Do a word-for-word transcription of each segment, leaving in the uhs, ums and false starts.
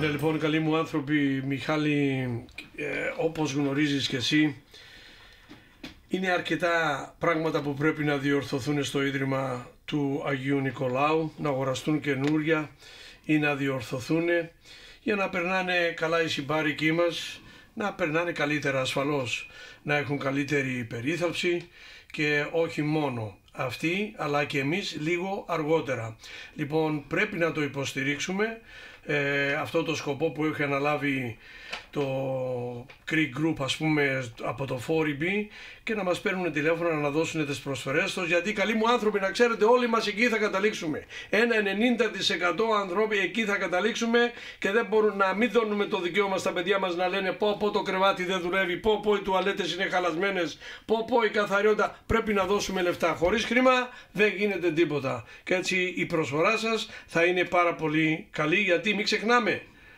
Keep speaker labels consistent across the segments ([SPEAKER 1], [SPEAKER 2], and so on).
[SPEAKER 1] Ναι, λοιπόν, καλοί μου άνθρωποι, Μιχάλη, ε, όπως γνωρίζεις και εσύ, είναι αρκετά πράγματα που πρέπει να διορθωθούν στο Ίδρυμα του Αγίου Νικολάου, να αγοραστούν καινούρια ή να διορθωθούν για να περνάνε καλά οι συμπάρικοι μας, να περνάνε καλύτερα ασφαλώς, να έχουν καλύτερη περίθαλψη και όχι μόνο αυτοί αλλά και εμείς λίγο αργότερα. Λοιπόν, πρέπει να το υποστηρίξουμε ε, αυτό το σκοπό που έχει αναλάβει το Greek Group, ας πούμε, από το φορ μπι, και να μας παίρνουν τηλέφωνα να δώσουν τις προσφορές τους, γιατί καλοί μου άνθρωποι, να ξέρετε, όλοι μας εκεί θα καταλήξουμε. Ένα ενενήντα τοις εκατό ανθρώποι εκεί θα καταλήξουμε και δεν μπορούν να μην δώνουμε το δικαίωμα στα παιδιά μας να λένε πω πω το κρεβάτι δεν δουλεύει, πω πω οι τουαλέτες είναι χαλασμένες, πω πω η καθαριότητα. Πρέπει να δώσουμε λεφτά. Χωρίς χρήμα δεν γίνεται τίποτα. Και έτσι η προσφορά σας θα είναι πάρα πολύ καλή, γιατί μην ξεχνάμε,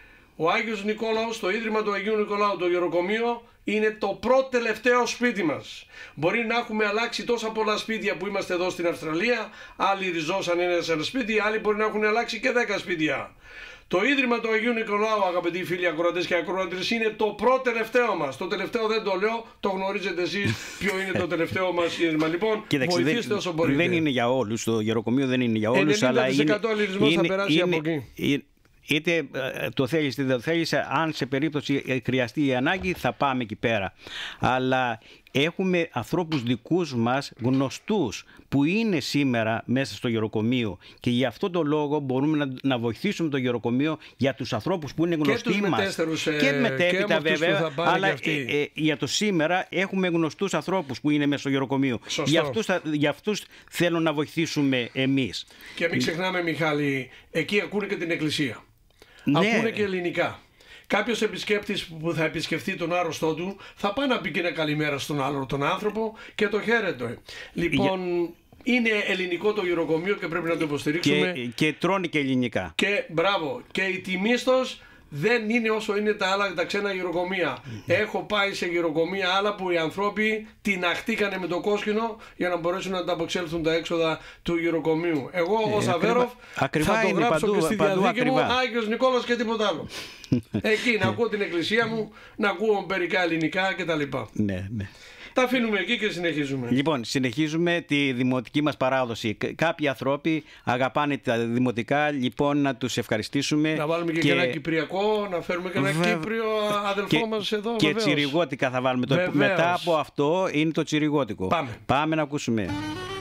[SPEAKER 1] ο Άγιος Νικόλαος, το Ίδρυμα του Αγίου Νικολάου, το γεροκομείο, είναι το πρώτο τελευταίο σπίτι μας. Μπορεί να έχουμε αλλάξει τόσα πολλά σπίτια που είμαστε εδώ στην Αυστραλία, άλλοι ριζώσαν ένα σε ένα σπίτι, άλλοι μπορεί να έχουν αλλάξει και δέκα σπίτια. Το Ίδρυμα του Αγίου Νικολάου, αγαπητοί φίλοι ακροατές και ακροατρίες, είναι το πρώτο τελευταίο μας. Το τελευταίο δεν το λέω, το γνωρίζετε εσείς ποιο είναι το τελευταίο μας ίδρυμα. Λοιπόν,
[SPEAKER 2] κοίταξε,
[SPEAKER 1] βοηθήστε
[SPEAKER 2] δεν,
[SPEAKER 1] όσο μπορείτε.
[SPEAKER 2] Δεν είναι για όλους, το γεροκομείο δεν είναι για όλους, αλλά είναι,
[SPEAKER 1] ενενήντα τοις εκατό ελληνισμός
[SPEAKER 2] είναι,
[SPEAKER 1] θα περάσει
[SPEAKER 2] είναι,
[SPEAKER 1] από εκεί.
[SPEAKER 2] Είναι, είτε το θέλεις είτε δεν το θέλεις, αν σε περίπτωση χρειαστεί η ανάγκη θα πάμε εκεί πέρα. Αλλά έχουμε ανθρώπους δικούς μας, γνωστούς, που είναι σήμερα μέσα στο γεροκομείο και γι' αυτό το λόγο μπορούμε να, να βοηθήσουμε το γεροκομείο για τους ανθρώπους που είναι γνωστοί
[SPEAKER 1] και
[SPEAKER 2] μας. Και μετέπειτα βέβαια, αλλά ε, ε, για το σήμερα έχουμε γνωστούς ανθρώπους που είναι μέσα στο γεροκομείο. Για αυτούς, για αυτούς θέλω να βοηθήσουμε εμείς.
[SPEAKER 1] Και μην ξεχνάμε, Μιχάλη, εκεί ακούνε και την Εκκλησία. Ναι. Ακούνε και ελληνικά. Κάποιος επισκέπτης που θα επισκεφτεί τον άρρωστό του θα πάει να πει και ένα καλημέρα στον άλλο τον άνθρωπο και το χαίρετο. Λοιπόν, για... είναι ελληνικό το γεροκομείο και πρέπει να το υποστηρίξουμε.
[SPEAKER 2] Και, και τρώνε και ελληνικά.
[SPEAKER 1] Και μπράβο. Και η τιμή τους δεν είναι όσο είναι τα άλλα τα ξένα γεροκομεία. Mm. Έχω πάει σε γεροκομεία άλλα που οι άνθρωποι τυναχτήκανε με το κόσκινο για να μπορέσουν να ανταπεξέλθουν τα έξοδα του γεροκομείου. Εγώ ε, ως Αβέροφ θα το γράψω παντού, και στη
[SPEAKER 2] παντού,
[SPEAKER 1] διαδίκη
[SPEAKER 2] ακριβά.
[SPEAKER 1] μου Άγιος Νικόλαος και τίποτα άλλο. Εκεί να ακούω την εκκλησία μου, να ακούω μερικά ελληνικά κτλ.
[SPEAKER 2] Ναι, ναι.
[SPEAKER 1] Τα αφήνουμε εκεί και συνεχίζουμε.
[SPEAKER 2] Λοιπόν, συνεχίζουμε τη δημοτική μας παράδοση. Κάποιοι άνθρωποι αγαπάνε τα δημοτικά, λοιπόν να τους ευχαριστήσουμε.
[SPEAKER 1] Να βάλουμε και, και... ένα κυπριακό, να φέρουμε και ένα Βε... Κύπριο αδελφό και... μας εδώ.
[SPEAKER 2] Και
[SPEAKER 1] βεβαίως.
[SPEAKER 2] Τσιριγώτικα θα βάλουμε. Το... Μετά από αυτό είναι το τσιριγώτικο.
[SPEAKER 1] Πάμε.
[SPEAKER 2] Πάμε να ακούσουμε.